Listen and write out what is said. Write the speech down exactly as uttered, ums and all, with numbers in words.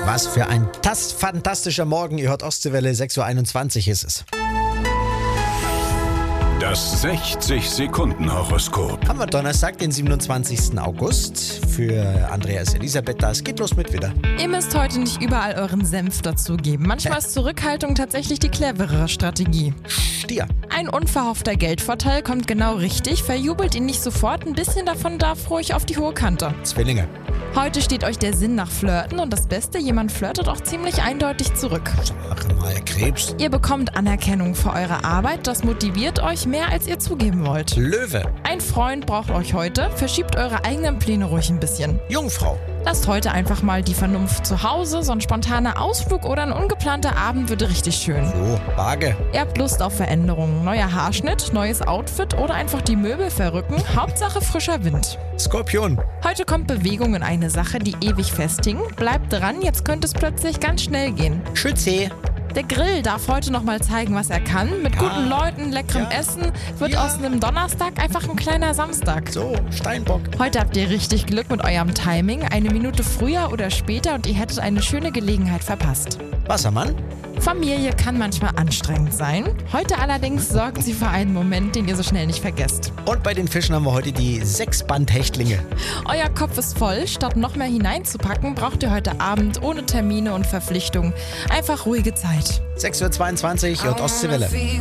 Was für ein tas- fantastischer Morgen. Ihr hört Ostseewelle, sechs Uhr einundzwanzig ist es. Das sechzig-Sekunden-Horoskop. Haben wir Donnerstag, den siebenundzwanzigsten August. Für Andreas Elisabeth, das geht los mit wieder. Ihr müsst heute nicht überall euren Senf dazugeben. Manchmal ist Zurückhaltung tatsächlich die cleverere Strategie. Stier. Ein unverhoffter Geldvorteil kommt genau richtig. Verjubelt ihn nicht sofort, ein bisschen davon darf ruhig auf die hohe Kante. Zwillinge. Heute steht euch der Sinn nach Flirten und das Beste, jemand flirtet auch ziemlich eindeutig zurück. Sag mal, Krebs. Ihr bekommt Anerkennung für eure Arbeit, das motiviert euch mehr, als ihr zugeben wollt. Löwe. Ein Freund braucht euch heute, verschiebt eure eigenen Pläne ruhig ein bisschen. Jungfrau. Lasst heute einfach mal die Vernunft zu Hause, so ein spontaner Ausflug oder ein ungeplanter Abend wird richtig schön. So, Waage. Ihr habt Lust auf Veränderungen, neuer Haarschnitt, neues Outfit oder einfach die Möbel verrücken, Hauptsache frischer Wind. Skorpion. Heute kommt Bewegung in eine Sache, die ewig festhing. Bleibt dran, jetzt könnte es plötzlich ganz schnell gehen. Schütze. Der Grill darf heute nochmal zeigen, was er kann. Mit Ja. guten Leuten, leckerem Ja. Essen wird Ja. aus einem Donnerstag einfach ein kleiner Samstag. So, Steinbock. Heute habt ihr richtig Glück mit eurem Timing. Eine Minute früher oder später und ihr hättet eine schöne Gelegenheit verpasst. Wassermann. Familie kann manchmal anstrengend sein. Heute allerdings sorgt sie für einen Moment, den ihr so schnell nicht vergesst. Und bei den Fischen haben wir heute die Sechsbandhechtlinge. Euer Kopf ist voll. Statt noch mehr hineinzupacken, braucht ihr heute Abend ohne Termine und Verpflichtungen einfach ruhige Zeit. sechs Uhr zweiundzwanzig und Ostseewelle.